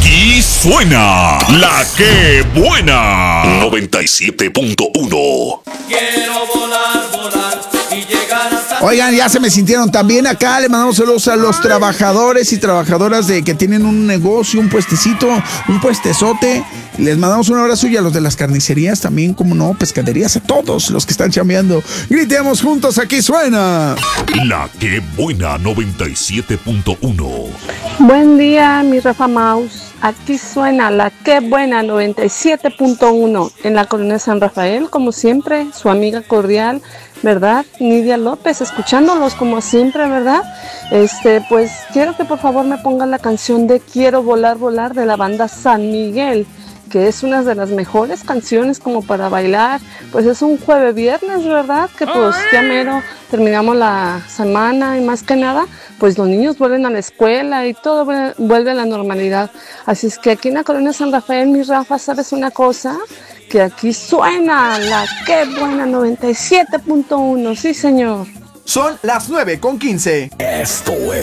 Aquí suena la que buena 97.1. Quiero volar, volar y llegar hasta... Oigan, ya se me sintieron también acá. Le mandamos saludos a los trabajadores y trabajadoras que tienen un negocio, un puestecito, un puestezote. Les mandamos un abrazo y a los de las carnicerías también, como no, pescaderías, a todos los que están chambeando. Gritemos juntos, aquí suena La que buena 97.1. Buen día, mi Rafa Maus. Aquí suena la que buena 97.1 en la colonia San Rafael, como siempre, su amiga cordial, ¿verdad? Nidia López, escuchándolos como siempre, ¿verdad? Pues quiero que por favor me pongan la canción de Quiero volar, volar de la banda San Miguel, que es una de las mejores canciones como para bailar. Pues es un jueves viernes, ¿verdad? Que pues ya mero terminamos la semana y más que nada, pues los niños vuelven a la escuela y todo vuelve a la normalidad. Así es que aquí en la colonia San Rafael, mi Rafa, ¿sabes una cosa? Que aquí suena la que buena 97.1, sí señor. Son las 9:15. Esto es